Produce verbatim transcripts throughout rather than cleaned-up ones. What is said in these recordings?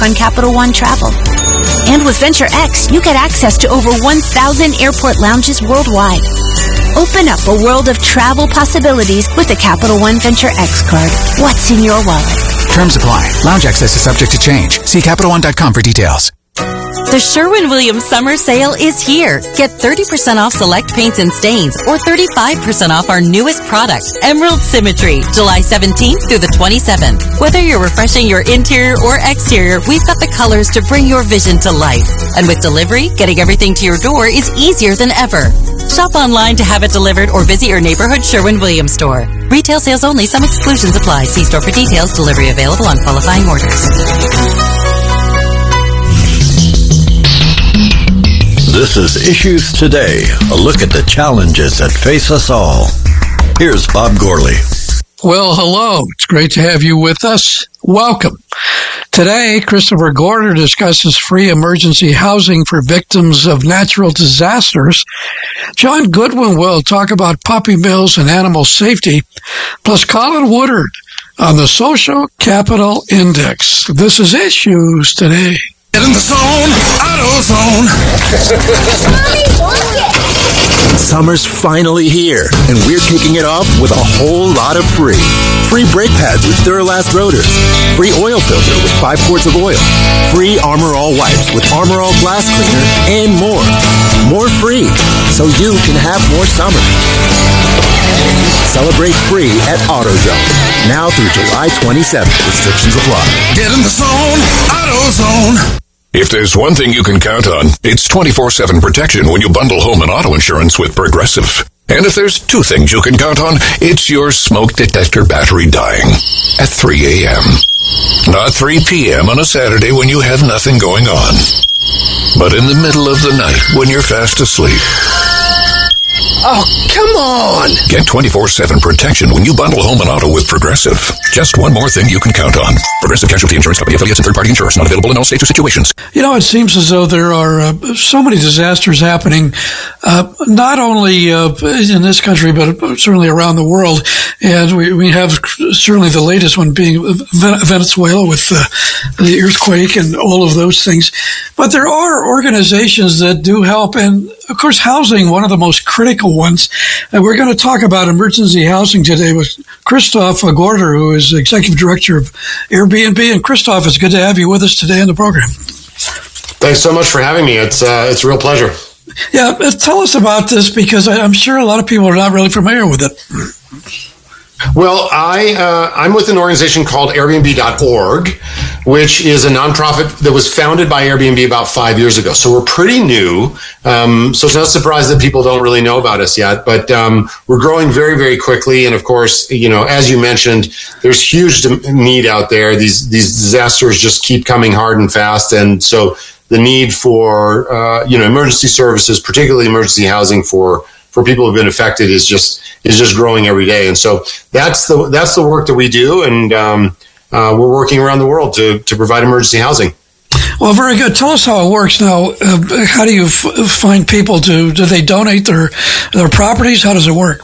on Capital One Travel. And with Venture X, you get access to over one thousand airport lounges worldwide. Open up a world of travel possibilities with the Capital One Venture X card. What's in your wallet? Terms apply. Lounge access is subject to change. See Capital One dot com for details. The Sherwin-Williams Summer Sale is here. Get thirty percent off select paints and stains or thirty-five percent off our newest product, Emerald Symmetry, July seventeenth through the twenty-seventh. Whether you're refreshing your interior or exterior, we've got the colors to bring your vision to life. And with delivery, getting everything to your door is easier than ever. Shop online to have it delivered or visit your neighborhood Sherwin-Williams store. Retail sales only. Some exclusions apply. See store for details. Delivery available on qualifying orders. This is Issues Today, a look at the challenges that face us all. Here's Bob Gourley. Well, hello. It's great to have you with us. Welcome. Today, Christopher Gorder discusses free emergency housing for victims of natural disasters. John Goodwin will talk about puppy mills and animal safety, plus Colin Woodard on the Social Capital Index. This is Issues Today. Get in the zone, AutoZone. Summer's finally here, and we're kicking it off with a whole lot of free. Free brake pads with Duralast rotors. Free oil filter with five quarts of oil. Free Armor All wipes with Armor All glass cleaner, and more. More free, so you can have more summer. Celebrate free at AutoZone. Now through July twenty-seventh. Restrictions apply. Get in the zone, AutoZone. If there's one thing you can count on, it's twenty-four seven protection when you bundle home and auto insurance with Progressive. And if there's two things you can count on, it's your smoke detector battery dying at three a.m. Not three p.m. on a Saturday when you have nothing going on, but in the middle of the night when you're fast asleep. Oh, come on! Get twenty-four seven protection when you bundle home and auto with Progressive. Just one more thing you can count on. Progressive Casualty Insurance Company, affiliates, and third-party insurers. Not available in all states or situations. You know, it seems as though there are uh, so many disasters happening, uh, not only uh, in this country, but certainly around the world. And we, we have certainly the latest one being Venezuela with uh, the earthquake and all of those things. But there are organizations that do help. And, of course, housing, one of the most critical ones. And we're going to talk about emergency housing today with Christoph Gorder, who is Executive Director of Airbnb. And Christoph, it's good to have you with us today on the program. Thanks so much for having me. It's uh, it's a real pleasure. Yeah, tell us about this, because I'm sure a lot of people are not really familiar with it. Well, I, uh, I'm with an organization called Airbnb dot org, which is a nonprofit that was founded by Airbnb about five years ago. So we're pretty new. Um, so it's no surprise that people don't really know about us yet, but um, we're growing very, very quickly. And of course, you know, as you mentioned, there's huge need out there. These, these disasters just keep coming hard and fast. And so the need for, uh, you know, emergency services, particularly emergency housing for for people who've been affected is just is just growing every day. And so that's the that's the work that we do, and um, uh, we're working around the world to to provide emergency housing. Well, very good. Tell us how it works now. Uh, how do you f- find people to? Do they donate their their properties? How does it work?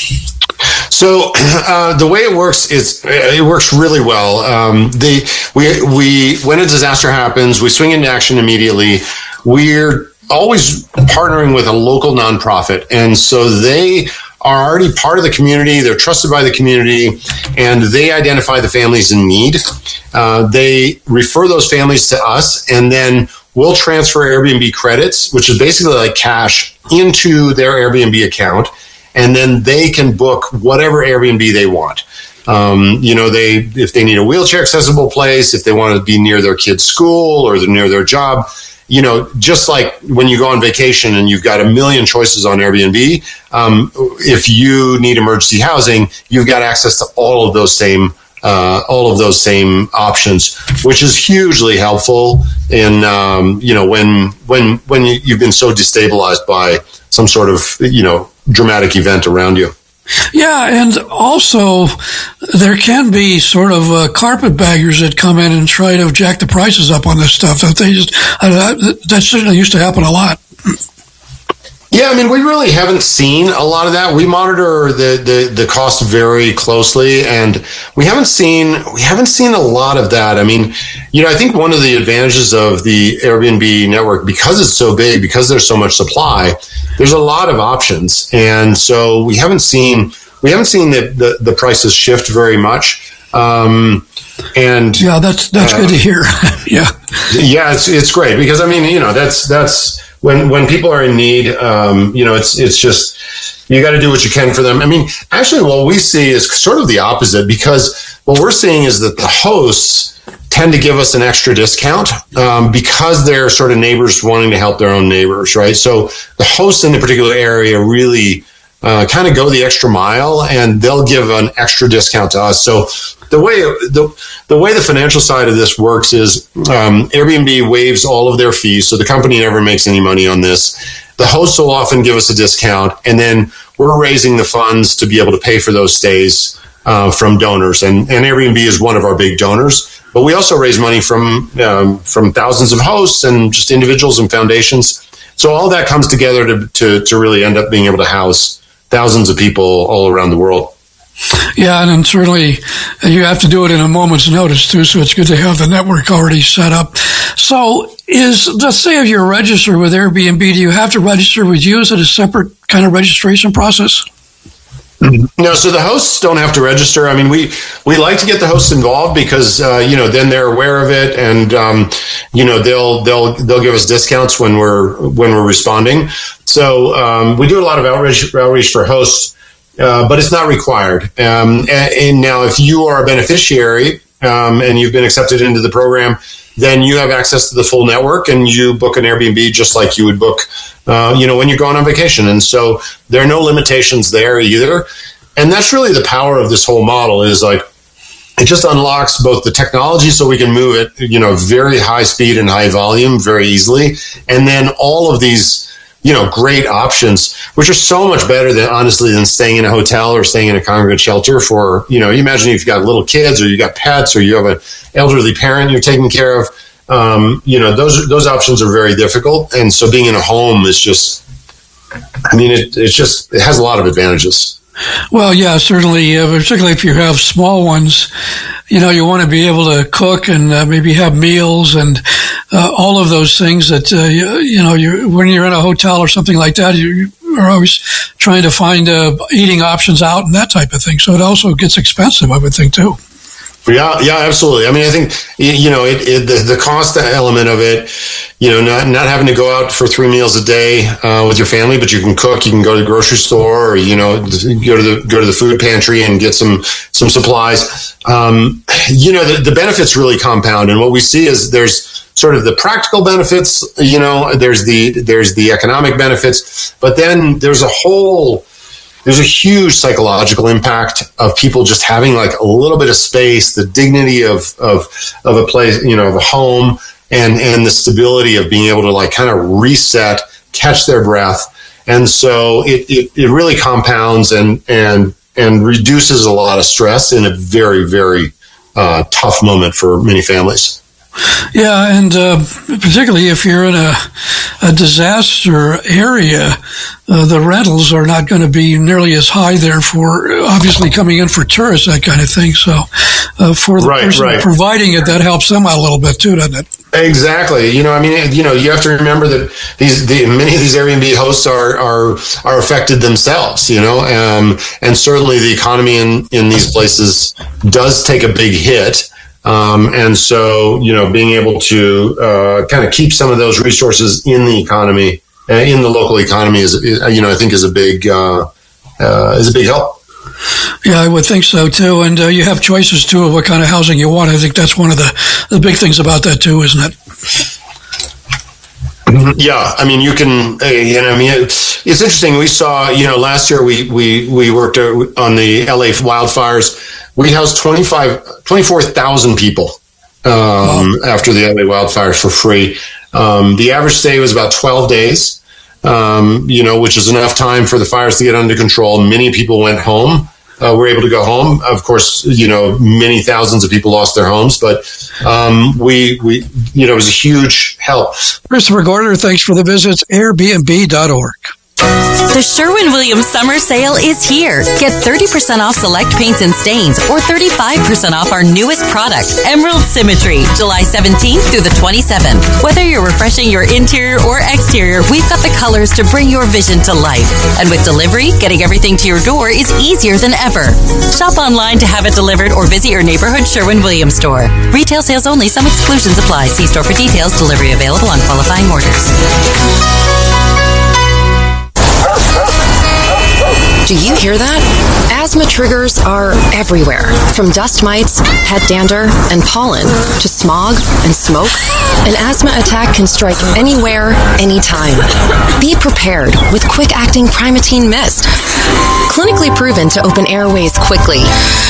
So uh, the way it works is it works really well. Um, they we we when a disaster happens, we swing into action immediately. We're always partnering with a local nonprofit. And so they are already part of the community. They're trusted by the community, and they identify the families in need. Uh, they refer those families to us, and then we'll transfer Airbnb credits, which is basically like cash, into their Airbnb account. And then they can book whatever Airbnb they want. Um, you know, they if they need a wheelchair accessible place, if they want to be near their kid's school or near their job, you know, just like when you go on vacation and you've got a million choices on Airbnb, um, if you need emergency housing, you've got access to all of those same uh, all of those same options, which is hugely helpful in um, you know when when when you've been so destabilized by some sort of you know dramatic event around you. Yeah, and also there can be sort of uh, carpetbaggers that come in and try to jack the prices up on this stuff. That they just uh, that certainly used to happen a lot. Yeah, Yeah, I mean, we really haven't seen a lot of that. We monitor the, the, the cost very closely, and we haven't seen we haven't seen a lot of that. I mean, you know, I think one of the advantages of the Airbnb network, because it's so big, because there's so much supply, there's a lot of options, and so we haven't seen we haven't seen the the, the prices shift very much. Um, and yeah, that's that's uh, good to hear. yeah, yeah, it's it's great because I mean, you know, that's that's. When when people are in need, um, you know, it's it's just, you got to do what you can for them. I mean, actually, what we see is sort of the opposite, because what we're seeing is that the hosts tend to give us an extra discount um, because they're sort of neighbors wanting to help their own neighbors, right? So the hosts in a particular area really uh, kind of go the extra mile, and they'll give an extra discount to us. So the way the the way the financial side of this works is um, Airbnb waives all of their fees, so the company never makes any money on this. The hosts will often give us a discount, and then we're raising the funds to be able to pay for those stays uh, from donors. And, and Airbnb is one of our big donors, but we also raise money from um, from thousands of hosts and just individuals and foundations. So all that comes together to, to to really end up being able to house thousands of people all around the world. Yeah, and then certainly you have to do it in a moment's notice, too, so it's good to have the network already set up. So is, let's say if you're registered with Airbnb, do you have to register with you? Is it a separate kind of registration process? No, so the hosts don't have to register. I mean, we, we like to get the hosts involved because, uh, you know, then they're aware of it, and, um, you know, they'll, they'll, they'll give us discounts when we're, when we're responding. So, um, we do a lot of outreach, outreach for hosts. Uh, but it's not required. Um, and, and now, if you are a beneficiary um, and you've been accepted into the program, then you have access to the full network, and you book an Airbnb just like you would book, uh, you know, when you're going on vacation. And so there are no limitations there either. And that's really the power of this whole model, is like, it just unlocks both the technology so we can move it, you know, very high speed and high volume very easily. And then all of these, you know, great options, which are so much better than, honestly, than staying in a hotel or staying in a congregate shelter for, you know, you imagine if you've got little kids or you got pets or you have an elderly parent you're taking care of, um, you know, those, those options are very difficult. And so being in a home is just, I mean, it, it's just, it has a lot of advantages. Well, yeah, certainly, uh, particularly if you have small ones, you know, you want to be able to cook and uh, maybe have meals and uh, all of those things that, uh, you, you know, you when you're in a hotel or something like that, you are always trying to find uh, eating options out and that type of thing. So it also gets expensive, I would think, too. Yeah, yeah, absolutely. I mean, I think, you know, it, it, the, the cost element of it, you know, not, not having to go out for three meals a day uh, with your family, but you can cook, you can go to the grocery store, or, you know, go to the, go to the food pantry and get some, some supplies. Um, you know, the, the benefits really compound. And what we see is there's sort of the practical benefits, you know, there's the, there's the economic benefits, but then there's a whole, there's a huge psychological impact of people just having like a little bit of space, the dignity of, of, of a place, you know, of a home, and, and the stability of being able to like kind of reset, catch their breath. And so it, it, it really compounds and, and, and reduces a lot of stress in a very, very uh, tough moment for many families. Yeah, and uh, particularly if you're in a, a disaster area, uh, the rentals are not going to be nearly as high there for, obviously, coming in for tourists, that kind of thing. So uh, for the right, person right. providing it, that helps them out a little bit too, doesn't it? Exactly. You know, I mean, you know, you have to remember that these, the, many of these Airbnb hosts are, are, are affected themselves, you know, um, and certainly the economy in, in these places does take a big hit. Um, and so, you know, being able to uh, kind of keep some of those resources in the economy, uh, in the local economy, is, is you know, I think is a big uh, uh, is a big help. Yeah, I would think so too. And uh, you have choices too of what kind of housing you want. I think that's one of the the big things about that too, isn't it? Yeah, I mean, you can, uh, you know, I mean, it's, it's interesting. We saw, you know, last year we we we worked on the L A wildfires. We housed twenty-five, twenty-four thousand people um, wow. after the L A wildfires for free. Um, the average stay was about twelve days, um, you know, which is enough time for the fires to get under control. Many people went home, uh, were able to go home. Of course, you know, many thousands of people lost their homes, but um, we, we, you know, it was a huge help. Christopher Gorder, thanks for the visit. Airbnb dot org. The Sherwin-Williams summer sale is here. Get thirty percent off select paints and stains or thirty-five percent off our newest product, Emerald Symmetry, July seventeenth through the twenty-seventh. Whether you're refreshing your interior or exterior, we've got the colors to bring your vision to life. And with delivery, getting everything to your door is easier than ever. Shop online to have it delivered or visit your neighborhood Sherwin-Williams store. Retail sales only. Some exclusions apply. See store for details. Delivery available on qualifying orders. Do you hear that? Asthma triggers are everywhere, from dust mites, head dander, and pollen, to smog and smoke. An asthma attack can strike anywhere, anytime. Be prepared with quick-acting Primatene Mist. Clinically proven to open airways quickly.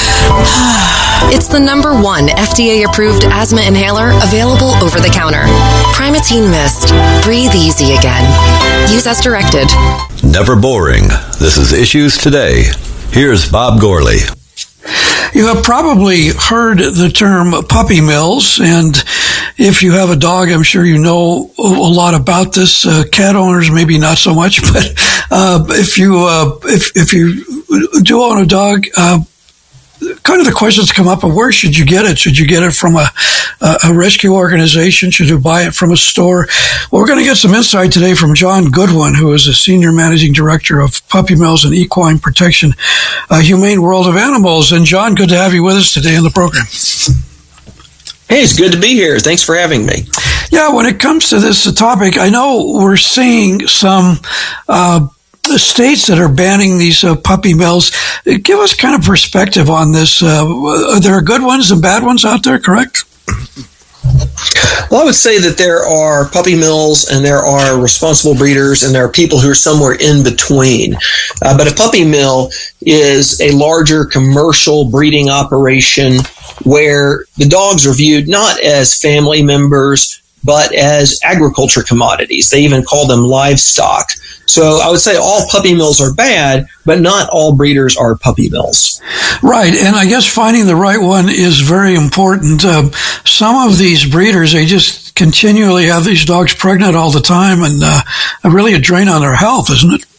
It's the number one F D A-approved asthma inhaler available over the counter. Primatene Mist. Breathe easy again. Use as directed. Never boring. This is Issues Today. Here's Bob Gorley. You have probably heard the term puppy mills, and if you have a dog, I'm sure you know a lot about this. Uh, cat owners, maybe not so much, but uh, if you uh, if if you do own a dog, uh, kind of the questions come up of where should you get it? Should you get it from a, a rescue organization? Should you buy it from a store? Well, we're going to get some insight today from John Goodwin, who is the Senior Managing Director of Puppy Mills and Equine Protection, uh, Humane World of Animals. And John, good to have you with us today on the program. Hey, it's good to be here. Thanks for having me. Yeah, when it comes to this topic, I know we're seeing some uh the states that are banning these uh, puppy mills. Give us kind of perspective on this. Uh, are there good ones and bad ones out there, correct? Well, I would say that there are puppy mills and there are responsible breeders and there are people who are somewhere in between. Uh, but a puppy mill is a larger commercial breeding operation where the dogs are viewed not as family members, but as agriculture commodities. They even call them livestock. So I would say all puppy mills are bad, but not all breeders are puppy mills. Right, and I guess finding the right one is very important. Um, some of these breeders, they just continually have these dogs pregnant all the time, and uh, really a drain on their health, isn't it?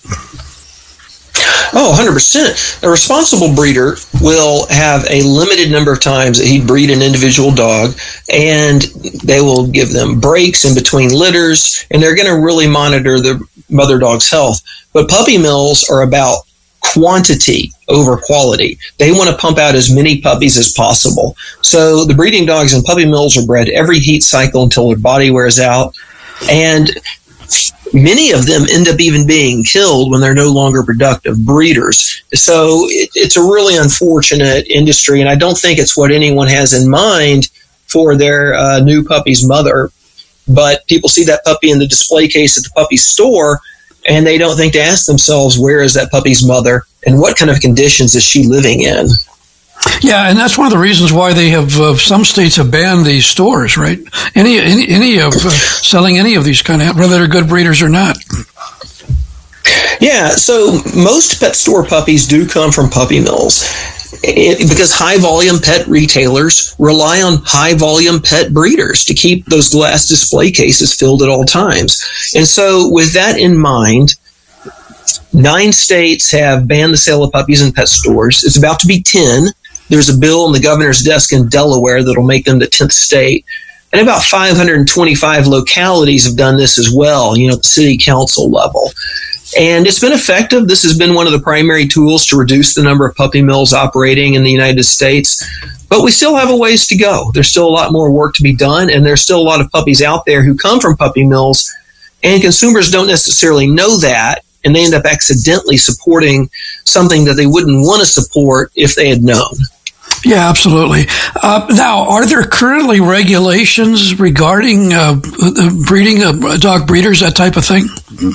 Oh, one hundred percent. A responsible breeder will have a limited number of times that he'd breed an individual dog, and they will give them breaks in between litters, and they're going to really monitor the mother dog's health. But puppy mills are about quantity over quality. They want to pump out as many puppies as possible. So the breeding dogs in puppy mills are bred every heat cycle until their body wears out, and many of them end up even being killed when they're no longer productive breeders. So it, it's a really unfortunate industry, and I don't think it's what anyone has in mind for their uh, new puppy's mother. But people see that puppy in the display case at the puppy store, and they don't think to ask themselves, where is that puppy's mother, and what kind of conditions is she living in? Yeah, and that's one of the reasons why they have, uh, some states have banned these stores, right? Any any, any of uh, selling any of these kind of, whether they're good breeders or not. Yeah, so most pet store puppies do come from puppy mills. It, because high-volume pet retailers rely on high-volume pet breeders to keep those glass display cases filled at all times. And so with that in mind, nine states have banned the sale of puppies in pet stores. It's about to be ten. There's a bill on the governor's desk in Delaware that'll make them the tenth state. And about five hundred twenty-five localities have done this as well, you know, at the city council level. And it's been effective. This has been one of the primary tools to reduce the number of puppy mills operating in the United States. But we still have a ways to go. There's still a lot more work to be done, and there's still a lot of puppies out there who come from puppy mills, and consumers don't necessarily know that, and they end up accidentally supporting something that they wouldn't want to support if they had known. Yeah, absolutely. Uh, now, are there currently regulations regarding uh, breeding, uh, dog breeders, that type of thing?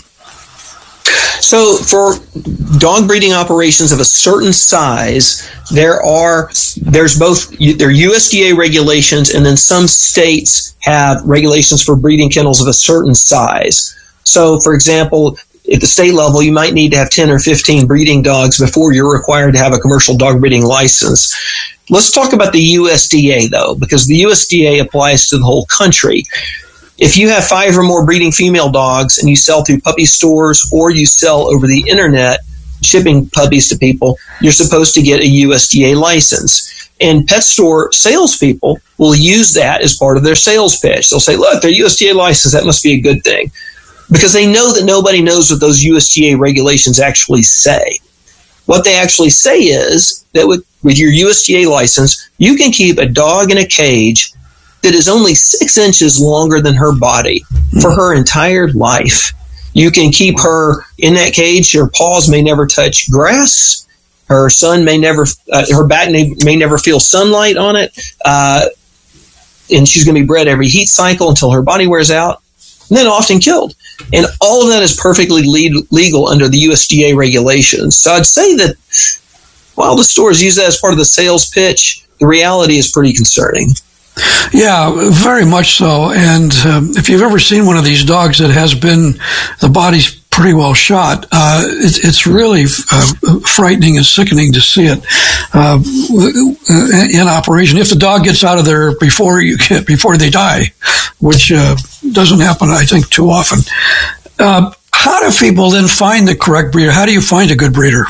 So for dog breeding operations of a certain size, there are, there's both, there are U S D A regulations, and then some states have regulations for breeding kennels of a certain size. So for example, at the state level, you might need to have ten or fifteen breeding dogs before you're required to have a commercial dog breeding license. Let's talk about the U S D A though, because the U S D A applies to the whole country. if you have five or more breeding female dogs and you sell through puppy stores or you sell over the internet, shipping puppies to people, you're supposed to get a U S D A license. And pet store salespeople will use that as part of their sales pitch. They'll say, look, they're U S D A licensed. That must be a good thing. Because they know that nobody knows what those U S D A regulations actually say. What they actually say is that with, with your U S D A license, you can keep a dog in a cage that is only six inches longer than her body for her entire life. You can keep her in that cage. Her paws may never touch grass. Her sun may never, uh, her back may, may never feel sunlight on it. Uh, and she's going to be bred every heat cycle until her body wears out, and then often killed. And all of that is perfectly le- legal under the U S D A regulations. So I'd say that while the stores use that as part of the sales pitch, the reality is pretty concerning. Yeah, very much so. And um, if you've ever seen one of these dogs that has been, the body's pretty well shot, uh, it, it's really uh, frightening and sickening to see it uh, in operation. If the dog gets out of there before you get, before they die, which uh, doesn't happen, I think, too often. Uh, how do people then find the correct breeder? How do you find a good breeder?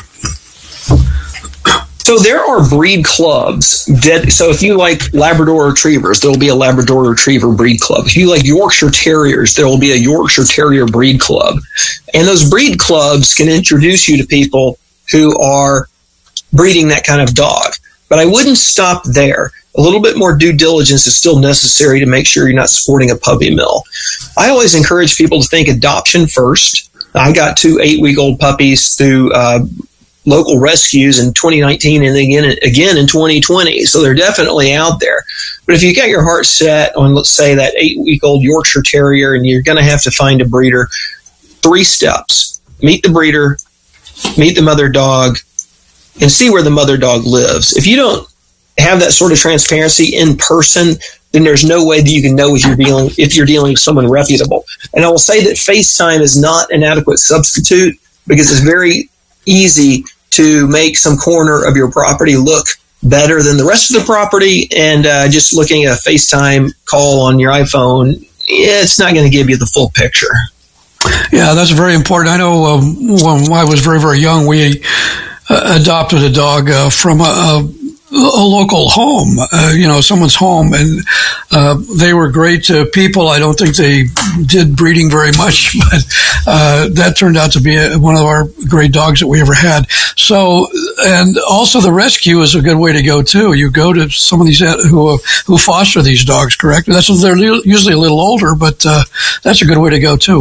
So there are breed clubs. Dead, so if you like Labrador Retrievers, there will be a Labrador Retriever breed club. If you like Yorkshire Terriers, there will be a Yorkshire Terrier breed club. And those breed clubs can introduce you to people who are breeding that kind of dog. But I wouldn't stop there. A little bit more due diligence is still necessary to make sure you're not supporting a puppy mill. I always encourage people to think adoption first. I got two eight-week-old puppies through uh, local rescues in twenty nineteen and again again in twenty twenty. So they're definitely out there. But if you got your heart set on, let's say, that eight-week-old Yorkshire Terrier and you're going to have to find a breeder, three steps. Meet the breeder, meet the mother dog, and see where the mother dog lives. If you don't have that sort of transparency in person, then there's no way that you can know if you're dealing if you're dealing with someone reputable. And I will say that FaceTime is not an adequate substitute because it's very easy to make some corner of your property look better than the rest of the property. And uh, just looking at a FaceTime call on your iPhone, it's not going to give you the full picture. Yeah, that's very important. I know um, when I was very, very young, we uh, adopted a dog uh, from a, a a local home, uh, you know, someone's home, and uh, they were great uh, people. I don't think they did breeding very much, but uh, that turned out to be a, one of our great dogs that we ever had. So, and also the rescue is a good way to go too. You go to some of these who who foster these dogs, correct? That's they're usually a little older, but uh, that's a good way to go too.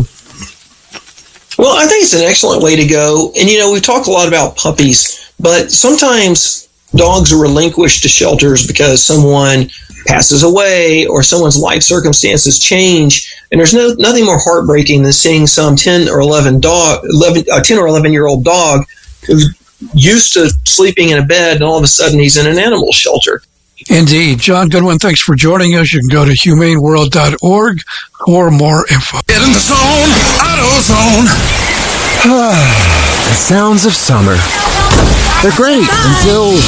Well, I think it's an excellent way to go. And you know, we talk a lot about puppies, but sometimes dogs are relinquished to shelters because someone passes away or someone's life circumstances change. And there's no nothing more heartbreaking than seeing some ten or eleven dog, eleven, uh, ten or eleven year old dog who's used to sleeping in a bed and all of a sudden he's in an animal shelter. Indeed. John Goodwin, thanks for joining us. You can go to humane world dot org for more info. Get in the zone, AutoZone. The sounds of summer. They're great until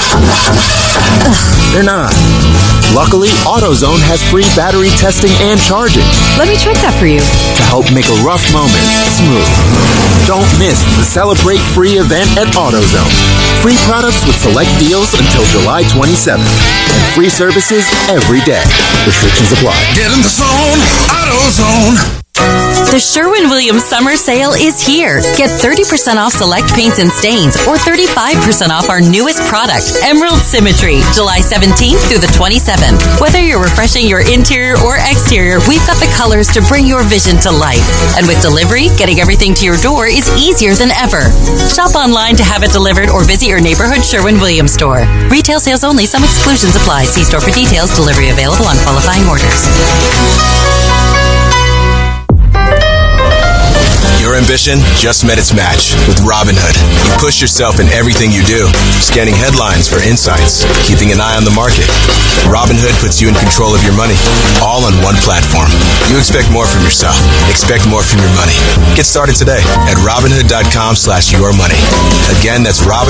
they're not. Luckily, AutoZone has free battery testing and charging. Let me check that for you. To help make a rough moment smooth. Don't miss the Celebrate Free event at AutoZone. Free products with select deals until July twenty-seventh. And free services every day. Restrictions apply. Get in the zone, AutoZone. The Sherwin-Williams summer sale is here. Get thirty percent off select paints and stains or thirty-five percent off our newest product, Emerald Symmetry, July seventeenth through the twenty-seventh. Whether you're refreshing your interior or exterior, we've got the colors to bring your vision to life. And with delivery, getting everything to your door is easier than ever. Shop online to have it delivered or visit your neighborhood Sherwin-Williams store. Retail sales only. Some exclusions apply. See store for details. Delivery available on qualifying orders. Your ambition just met its match with Robinhood. You push yourself in everything you do, scanning headlines for insights, keeping an eye on the market. Robinhood puts you in control of your money, all on one platform. You expect more from yourself. Expect more from your money. Get started today at Robinhood dot com slash your money. Again, that's Robinhood.